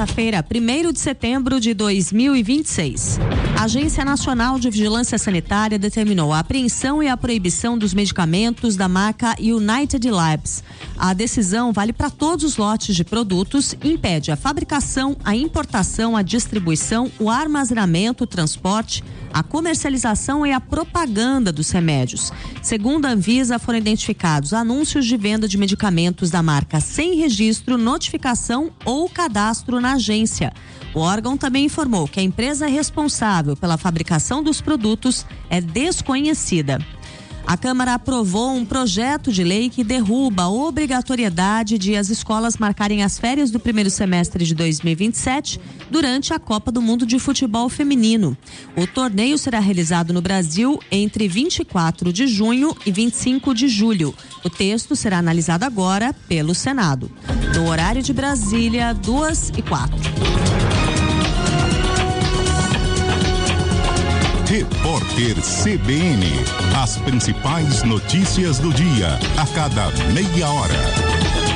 terça-feira, 1º de setembro de 2026. A Agência Nacional de Vigilância Sanitária determinou a apreensão e a proibição dos medicamentos da marca United Labs. A decisão vale para todos os lotes de produtos e impede a fabricação, a importação, a distribuição, o armazenamento, o transporte, a comercialização e a propaganda dos remédios. Segundo a Anvisa, foram identificados anúncios de venda de medicamentos da marca sem registro, notificação ou cadastro na agência. O órgão também informou que a empresa responsável pela fabricação dos produtos é desconhecida. A Câmara aprovou um projeto de lei que derruba a obrigatoriedade de as escolas marcarem as férias do primeiro semestre de 2027 durante a Copa do Mundo de Futebol Feminino. O torneio será realizado no Brasil entre 24 de junho e 25 de julho. O texto será analisado agora pelo Senado. No horário de Brasília, 2h04. Repórter CBN. As principais notícias do dia, a cada meia hora.